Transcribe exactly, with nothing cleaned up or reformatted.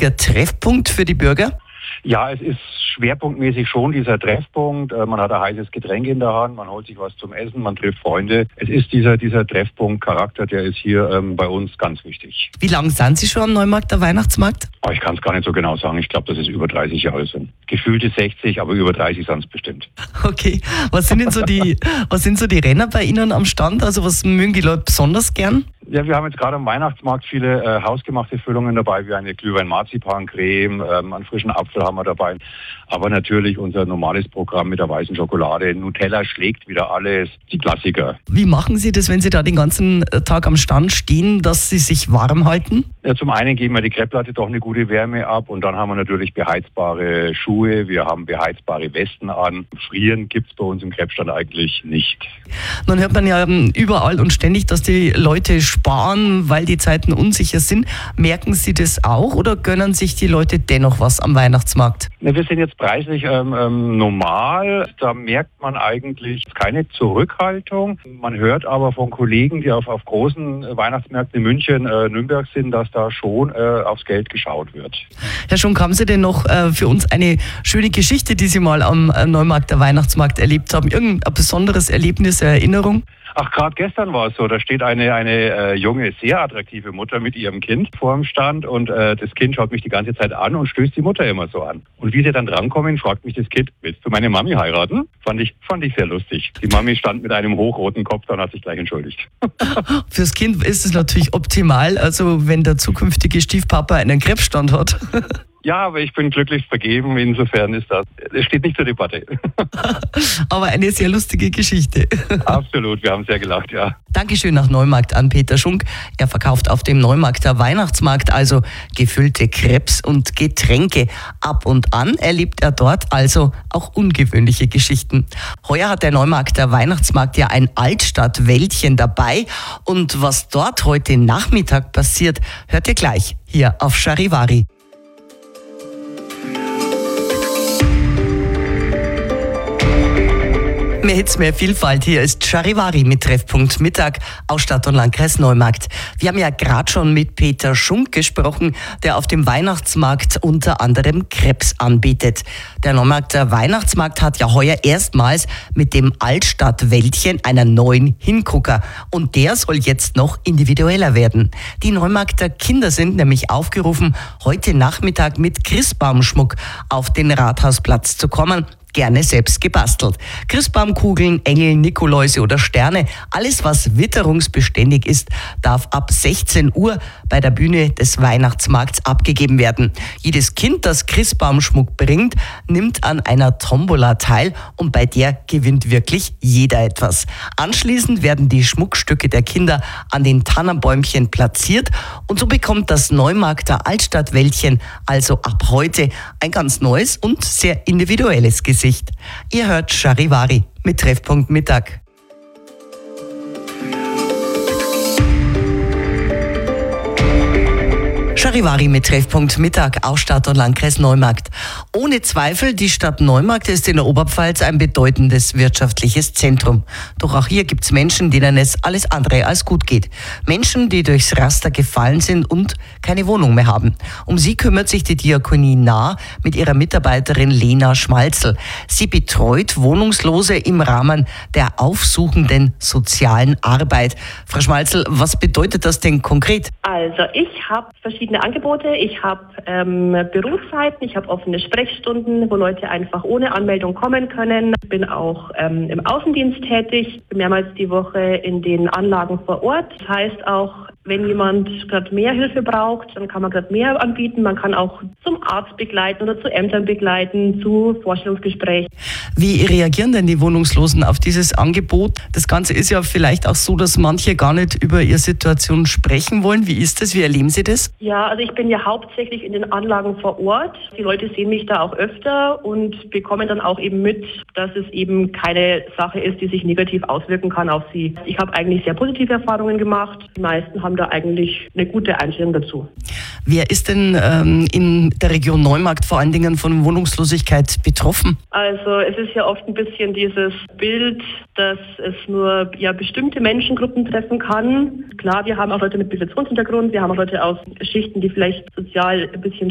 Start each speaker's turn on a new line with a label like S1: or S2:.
S1: wichtiger Treffpunkt für die Bürger?
S2: Ja, es ist schwerpunktmäßig schon dieser Treffpunkt. Man hat ein heißes Getränk in der Hand, man holt sich was zum Essen, man trifft Freunde. Es ist dieser, dieser Treffpunkt-Charakter, der ist hier ähm, bei uns ganz wichtig.
S1: Wie lange sind Sie schon am Neumarkter Weihnachtsmarkt?
S2: Oh, ich kann es gar nicht so genau sagen. Ich glaube, dass es über dreißig Jahre sind. Gefühlte sechzig, aber über dreißig sind es bestimmt.
S1: Okay. Was sind denn so die, was sind so die Renner bei Ihnen am Stand? Also was mögen die Leute besonders gern?
S2: Ja, wir haben jetzt gerade am Weihnachtsmarkt viele äh, hausgemachte Füllungen dabei, wie eine Glühwein-Marzipan-Creme, ähm, einen frischen Apfel haben wir dabei. Aber natürlich unser normales Programm mit der weißen Schokolade. Nutella schlägt wieder alles, die Klassiker.
S1: Wie machen Sie das, wenn Sie da den ganzen Tag am Stand stehen, dass Sie sich warm halten?
S2: Ja, zum einen geben wir die Kreppplatte doch eine gute Wärme ab und dann haben wir natürlich beheizbare Schuhe, wir haben beheizbare Westen an. Frieren gibt es bei uns im Kreppstand eigentlich nicht.
S1: Nun hört man ja überall und ständig, dass die Leute sparen, weil die Zeiten unsicher sind. Merken Sie das auch oder gönnen sich die Leute dennoch was am Weihnachtsmarkt?
S2: Ja, wir sind jetzt preislich ähm, ähm, normal. Da merkt man eigentlich keine Zurückhaltung. Man hört aber von Kollegen, die auf, auf großen Weihnachtsmärkten in München, äh, Nürnberg sind, dass da schon äh, aufs Geld geschaut wird.
S1: Herr Schunk, haben Sie denn noch äh, für uns eine schöne Geschichte, die Sie mal am äh, Neumarkter Weihnachtsmarkt erlebt haben? Irgendein besonderes Erlebnis, Erinnerung?
S2: Ach, gerade gestern war es so, da steht eine eine äh, junge, sehr attraktive Mutter mit ihrem Kind vor dem Stand und äh, das Kind schaut mich die ganze Zeit an und stößt die Mutter immer so an. Und wie sie dann drankommen, fragt mich das Kind, willst du meine Mami heiraten? Fand ich, fand ich sehr lustig. Die Mami stand mit einem hochroten Kopf da und hat sich gleich entschuldigt.
S1: Fürs Kind ist es natürlich optimal, also wenn der zukünftige Stiefpapa einen Krebsstand hat.
S2: Ja, aber ich bin glücklich vergeben, insofern ist das, es steht nicht zur Debatte.
S1: Aber eine sehr lustige Geschichte.
S2: Absolut, wir haben sehr gelacht, ja.
S1: Dankeschön nach Neumarkt an Peter Schunk. Er verkauft auf dem Neumarkter Weihnachtsmarkt also gefüllte Crepes und Getränke. Ab und an erlebt er dort also auch ungewöhnliche Geschichten. Heuer hat der Neumarkter Weihnachtsmarkt ja ein Altstadtwäldchen dabei. Und was dort heute Nachmittag passiert, hört ihr gleich hier auf Charivari. Mehr Hits, mehr Vielfalt. Hier ist Charivari mit Treffpunkt Mittag aus Stadt- und Landkreis Neumarkt. Wir haben ja gerade schon mit Peter Schunk gesprochen, der auf dem Weihnachtsmarkt unter anderem Crepes anbietet. Der Neumarkter Weihnachtsmarkt hat ja heuer erstmals mit dem Altstadtwäldchen einen neuen Hingucker. Und der soll jetzt noch individueller werden. Die Neumarkter Kinder sind nämlich aufgerufen, heute Nachmittag mit Christbaumschmuck auf den Rathausplatz zu kommen. Gerne selbst gebastelt. Christbaumkugeln, Engel, Nikoläuse oder Sterne, alles was witterungsbeständig ist, darf ab sechzehn Uhr bei der Bühne des Weihnachtsmarkts abgegeben werden. Jedes Kind, das Christbaumschmuck bringt, nimmt an einer Tombola teil und bei der gewinnt wirklich jeder etwas. Anschließend werden die Schmuckstücke der Kinder an den Tannenbäumchen platziert und so bekommt das Neumarkter Altstadtwäldchen also ab heute ein ganz neues und sehr individuelles Gesicht. Ihr hört Charivari mit Treffpunkt Mittag. Charivari mit Treffpunkt Mittag aus Stadt- und Landkreis Neumarkt. Ohne Zweifel, die Stadt Neumarkt ist in der Oberpfalz ein bedeutendes wirtschaftliches Zentrum. Doch auch hier gibt es Menschen, denen es alles andere als gut geht. Menschen, die durchs Raster gefallen sind und keine Wohnung mehr haben. Um sie kümmert sich die Diakonie Nah mit ihrer Mitarbeiterin Lena Schmalzel. Sie betreut Wohnungslose im Rahmen der aufsuchenden sozialen Arbeit. Frau Schmalzel, was bedeutet das denn konkret?
S3: Also ich habe verschiedene Angebote. Ich habe ähm, Berufszeiten, ich habe offene Sprechstunden, wo Leute einfach ohne Anmeldung kommen können. Ich bin auch ähm, im Außendienst tätig, bin mehrmals die Woche in den Anlagen vor Ort. Das heißt auch, wenn jemand gerade mehr Hilfe braucht, dann kann man gerade mehr anbieten. Man kann auch zum Arzt begleiten oder zu Ämtern begleiten, zu Vorstellungsgesprächen.
S1: Wie reagieren denn die Wohnungslosen auf dieses Angebot? Das Ganze ist ja vielleicht auch so, dass manche gar nicht über ihre Situation sprechen wollen. Wie ist das? Wie erleben Sie das?
S3: Ja, also ich bin ja hauptsächlich in den Anlagen vor Ort. Die Leute sehen mich da auch öfter und bekommen dann auch eben mit, dass es eben keine Sache ist, die sich negativ auswirken kann auf sie. Ich habe eigentlich sehr positive Erfahrungen gemacht. Die meisten haben da eigentlich eine gute Einstellung dazu.
S1: Wer ist denn ähm, in der Region Neumarkt vor allen Dingen von Wohnungslosigkeit betroffen?
S3: Also es ist ja oft ein bisschen dieses Bild, dass es nur ja bestimmte Menschengruppen treffen kann. Klar, wir haben auch Leute mit Migrationshintergrund, wir haben auch Leute aus Schichten, die vielleicht sozial ein bisschen